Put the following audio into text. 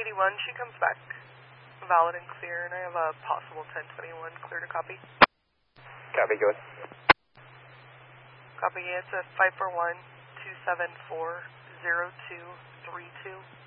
1081, she comes back valid and clear, and I have a possible 1021 clear to copy. Copy, go ahead. Copy, it's a 541-274-0232.